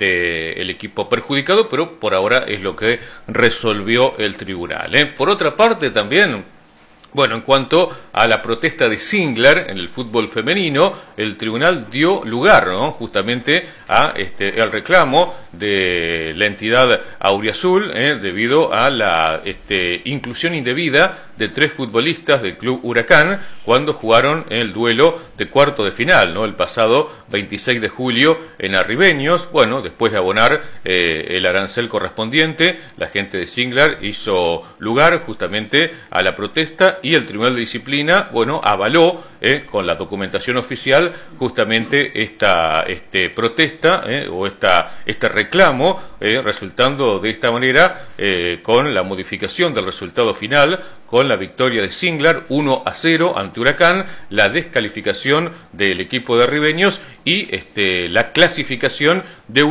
el equipo perjudicado, pero por ahora es lo que resolvió el tribunal. Por otra parte también, bueno, en cuanto a la protesta de Singlar en el fútbol femenino, el tribunal dio lugar, ¿no?, justamente a el reclamo de la entidad auriazul debido a la inclusión indebida de 3 futbolistas del club Huracán cuando jugaron el duelo de cuarto de final, ¿no?, el pasado 26 de julio en Arribeños. Bueno, después de abonar el arancel correspondiente, la gente de Singlar hizo lugar justamente a la protesta y el Tribunal de Disciplina, bueno, avaló con la documentación oficial justamente esta protesta o este reclamo, resultando de esta manera con la modificación del resultado final, con la victoria de Singlar 1-0 ante Huracán, la descalificación del equipo de Arribeños y la clasificación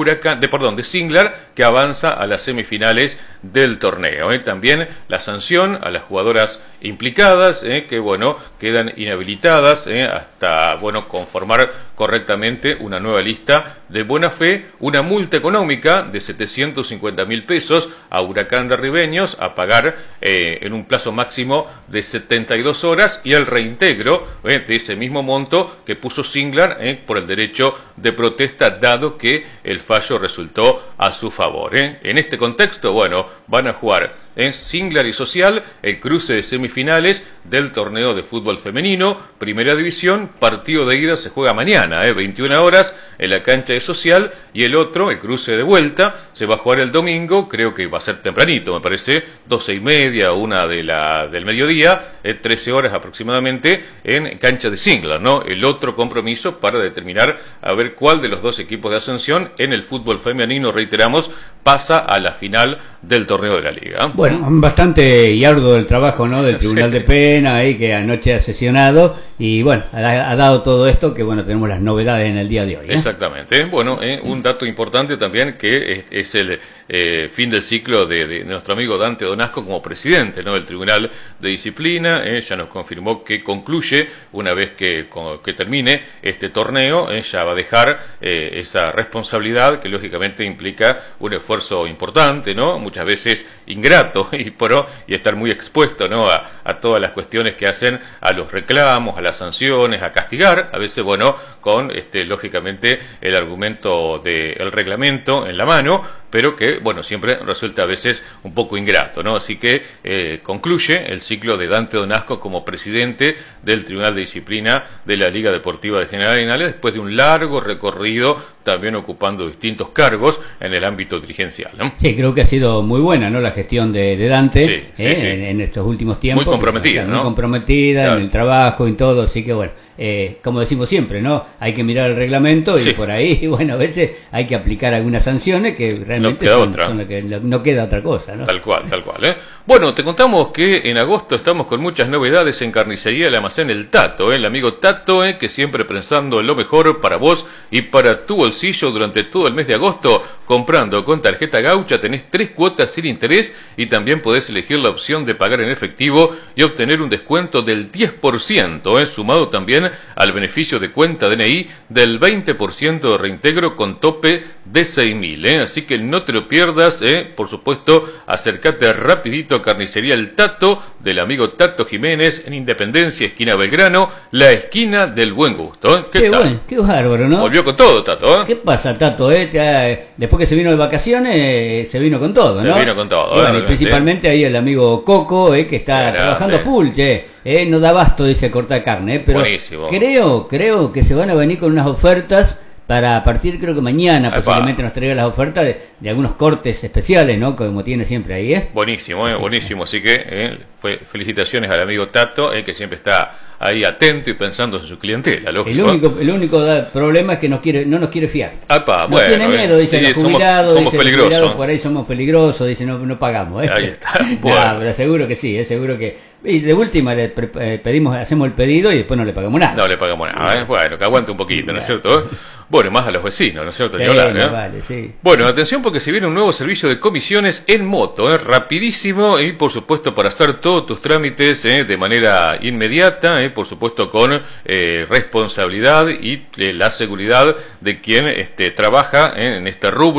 de Singlar, que avanza a las semifinales del torneo. También la sanción a las jugadoras implicadas, que bueno, quedan inhabilitadas hasta bueno conformar correctamente una nueva lista de buena fe, una multa económica de 750.000 pesos a Huracán de Arribeños a pagar en un plazo máximo de 72 horas y el reintegro de ese mismo monto que puso Singlar por el derecho de protesta, dado que el fallo resultó a su favor. En este contexto, bueno, van a jugar Singlar y Social el cruce de semifinales del torneo de fútbol femenino, primera división. Partido de ida se juega mañana, 21 horas, en la cancha de Social, y el otro, el cruce de vuelta, se va a jugar el domingo, creo que va a ser tempranito, me parece, 12:30, 1 del mediodía, 13 horas aproximadamente, en cancha de Singlar, ¿no? El otro compromiso para determinar a ver cuál de los dos equipos de ascensión en el fútbol femenino, reiteramos, pasa a la final del torneo de la Liga. Bueno, bastante y arduo el trabajo, ¿no?, del Tribunal de Pena, ahí que anoche ha sesionado, y bueno, ha dado todo esto, que bueno, tenemos las novedades en el día de hoy. Exactamente. Bueno, un dato importante también, que es el fin del ciclo de nuestro amigo Dante Donasco como presidente, ¿no?, del Tribunal de Disciplina. Ya nos confirmó que concluye una vez que termine este torneo. Ya va a dejar esa responsabilidad que lógicamente implica un esfuerzo importante, ¿no?, muchas veces ingrato y estar muy expuesto, ¿no?, a todas las cuestiones que hacen a los reclamos, a las sanciones, a castigar, a veces, bueno, con lógicamente el argumento del reglamento en la mano, pero que, bueno, siempre resulta a veces un poco ingrato, ¿no? Así que concluye el ciclo de Dante Donasco como presidente del Tribunal de Disciplina de la Liga Deportiva de General Arenales, después de un largo recorrido, también ocupando distintos cargos en el ámbito dirigencial, ¿no? Sí, creo que ha sido muy buena, ¿no?, la gestión de Dante, sí, sí. En estos últimos tiempos. Muy comprometida, ¿no? Muy comprometida, claro, en el trabajo y todo, así que bueno, como decimos siempre, ¿no?, hay que mirar el reglamento y por ahí, bueno, a veces hay que aplicar algunas sanciones que realmente no queda otra cosa, ¿no? Tal cual, Bueno, te contamos que en agosto estamos con muchas novedades en Carnicería El Almacén El Tato, el amigo Tato, que siempre pensando en lo mejor para vos y para tu bolsillo durante todo el mes de agosto. Comprando con tarjeta Gaucha tenés 3 cuotas sin interés y también podés elegir la opción de pagar en efectivo y obtener un descuento del 10%, sumado también al beneficio de cuenta DNI del 20% de reintegro con tope de 6.000, así que no te lo pierdas, por supuesto, acércate rapidito a Carnicería El Tato, del amigo Tato Jiménez, en Independencia, esquina Belgrano, la esquina del buen gusto. ¿Qué tal? Bueno, qué bárbaro, ¿no? Volvió con todo, Tato, ¿Qué pasa, Tato? Después que se vino de vacaciones, se vino con todo, ¿no? Se vino con todo. Y bueno, y principalmente ahí el amigo Coco, que está trabajando full, no da abasto, dice, cortar carne, pero buenísimo. Creo que se van a venir con unas ofertas para partir, creo que mañana posiblemente nos traiga las ofertas de algunos cortes especiales, ¿no?, como tiene siempre ahí, Buenísimo, buenísimo. Así que felicitaciones al amigo Tato, que siempre está ahí atento y pensando en su clientela, lógico. El único problema es que no nos quiere fiar. Bueno, tiene miedo, dice los jubilados, somos peligrosos. Por ahí somos peligrosos, dice, no pagamos. Ahí está. Bueno. Pero seguro que sí, seguro que... Y de última le hacemos el pedido y después no le pagamos nada. No le pagamos nada, Bueno, que aguante un poquito, ¿no es cierto? Bueno, más a los vecinos, ¿no es cierto? Sí, vale, sí. Bueno, atención, porque se viene un nuevo servicio de comisiones en moto, rapidísimo, y por supuesto para hacer todos tus trámites de manera inmediata, por supuesto con responsabilidad y la seguridad de quien trabaja en este rubro.